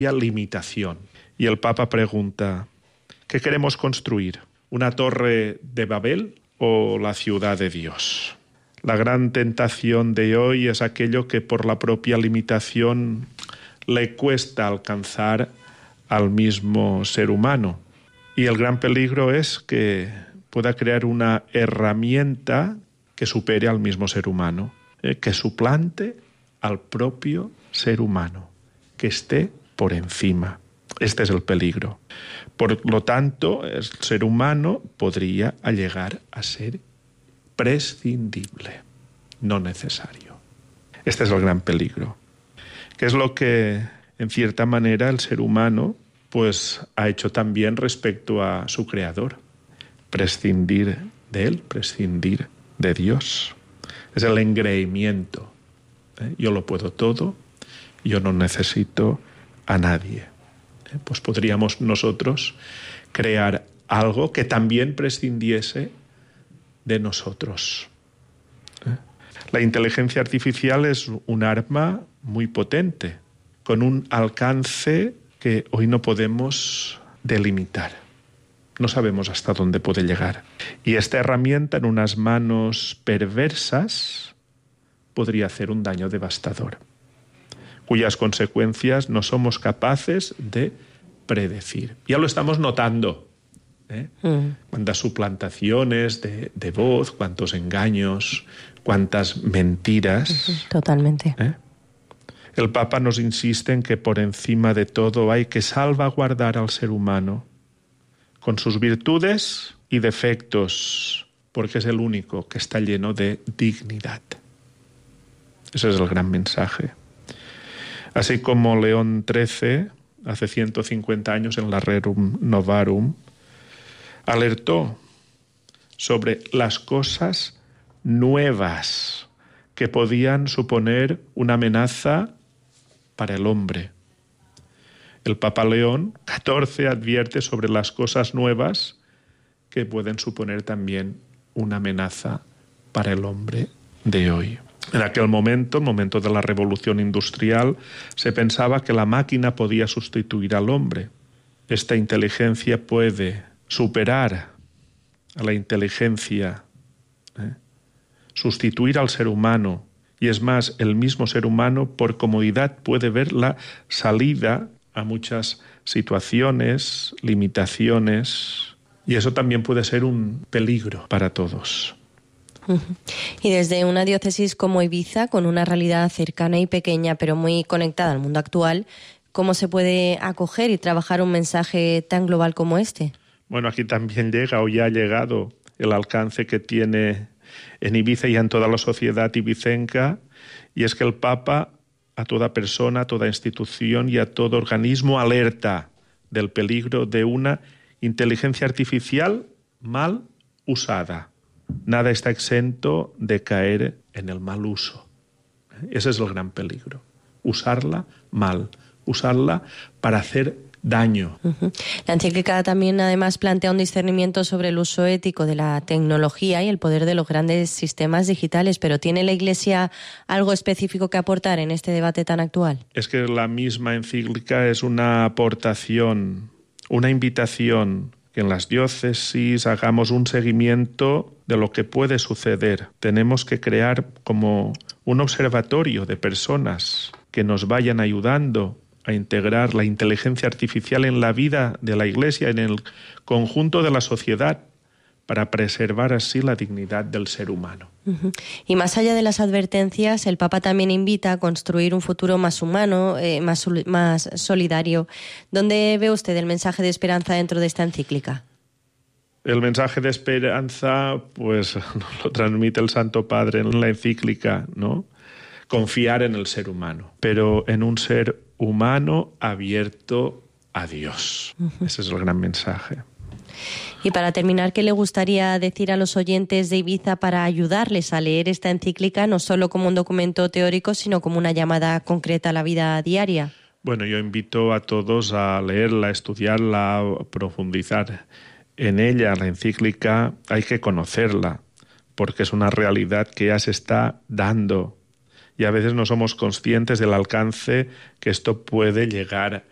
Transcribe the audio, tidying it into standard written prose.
limitación. Y el Papa pregunta, ¿qué queremos construir? ¿Una torre de Babel o la ciudad de Dios? La gran tentación de hoy es aquello que por la propia limitación le cuesta alcanzar al mismo ser humano. Y el gran peligro es que pueda crear una herramienta que supere al mismo ser humano, que suplante al propio ser humano, que esté por encima. Este es el peligro. Por lo tanto, el ser humano podría llegar a ser prescindible, no necesario. Este es el gran peligro. Que es lo que, en cierta manera, el ser humano pues ha hecho también respecto a su creador. Prescindir de él, prescindir de Dios. Es el engreimiento. Yo lo puedo todo, yo no necesito a nadie. Pues podríamos nosotros crear algo que también prescindiese de nosotros. La inteligencia artificial es un arma muy potente, con un alcance que hoy no podemos delimitar. No sabemos hasta dónde puede llegar. Y esta herramienta en unas manos perversas podría hacer un daño devastador, cuyas consecuencias no somos capaces de predecir. Ya lo estamos notando. Cuántas suplantaciones de voz, cuántos engaños, cuántas mentiras. Totalmente. El Papa nos insiste en que por encima de todo hay que salvaguardar al ser humano con sus virtudes y defectos, porque es el único que está lleno de dignidad. Ese es el gran mensaje. Así como León XIII, hace 150 años en la Rerum Novarum, alertó sobre las cosas nuevas que podían suponer una amenaza para el hombre. El Papa León XIV advierte sobre las cosas nuevas que pueden suponer también una amenaza para el hombre de hoy. En aquel momento, el momento de la revolución industrial, se pensaba que la máquina podía sustituir al hombre. Esta inteligencia puede superar a la inteligencia, sustituir al ser humano. Y es más, el mismo ser humano, por comodidad, puede ver la salida a muchas situaciones, limitaciones, y eso también puede ser un peligro para todos. Y desde una diócesis como Ibiza, con una realidad cercana y pequeña, pero muy conectada al mundo actual, ¿cómo se puede acoger y trabajar un mensaje tan global como este? Bueno, aquí también llega o ya ha llegado el alcance que tiene en Ibiza y en toda la sociedad ibicenca, y es que el Papa a toda persona, a toda institución y a todo organismo alerta del peligro de una inteligencia artificial mal usada. Nada está exento de caer en el mal uso. Ese es el gran peligro. Usarla mal, usarla para hacer daño. La encíclica también además plantea un discernimiento sobre el uso ético de la tecnología y el poder de los grandes sistemas digitales, pero ¿tiene la Iglesia algo específico que aportar en este debate tan actual? Es que la misma encíclica es una aportación, una invitación que en las diócesis hagamos un seguimiento de lo que puede suceder. Tenemos que crear como un observatorio de personas que nos vayan ayudando a integrar la inteligencia artificial en la vida de la Iglesia, en el conjunto de la sociedad, para preservar así la dignidad del ser humano. Y más allá de las advertencias, el Papa también invita a construir un futuro más humano, más solidario. ¿Dónde ve usted el mensaje de esperanza dentro de esta encíclica? El mensaje de esperanza, pues lo transmite el Santo Padre en la encíclica, ¿no? Confiar en el ser humano, pero en un ser humano abierto a Dios. Ese es el gran mensaje. Y para terminar, ¿qué le gustaría decir a los oyentes de Ibiza para ayudarles a leer esta encíclica, no solo como un documento teórico, sino como una llamada concreta a la vida diaria? Bueno, yo invito a todos a leerla, a estudiarla, a profundizar en ella. La encíclica hay que conocerla, porque es una realidad que ya se está dando. Y a veces no somos conscientes del alcance que esto puede llegar